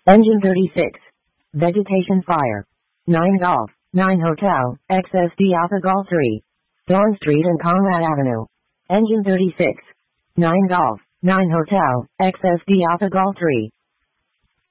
Engine 36. Vegetation fire. 9 Golf, 9 Hotel, XSD Alpha Golf 3. Thorn Street and Conrad Avenue. Engine 36. 9 Golf, 9 Hotel, XSD Alpha Golf 3.